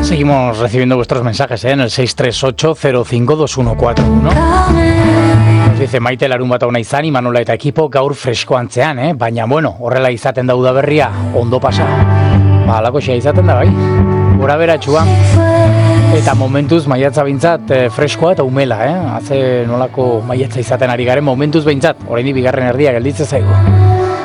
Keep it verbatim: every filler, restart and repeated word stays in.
Seguimos recibiendo vuestros mensajes ¿eh? en el seis tres ocho cero cinco dos uno cuatro uno. Nos dice Maite larun bat hona izan, Imanola eta ekipo gaur fresko antzean, eh? Baina bueno, horrela izaten da udaberria, ondo pasa. Ba, alako xea izaten da bai, gora beratxua. Eta momentuz maiatza bintzat eh, freskoa eta umela, eh? Haze nolako maiatza izaten ari garen momentuz bintzat, oraindik bigarren erdia gelditze zaigu.